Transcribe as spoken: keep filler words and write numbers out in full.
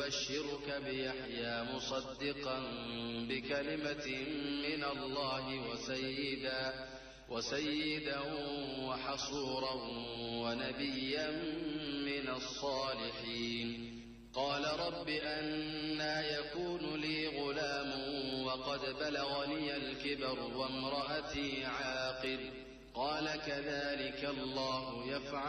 نبشرك بيحيى مصدقا بكلمة من الله وسيدا وسيدا وحصورا ونبيا من الصالحين. قال رب أنى يكون لي غلام وقد بلغني الكبر وامرأتي عاقر. قال كذلك الله يفعل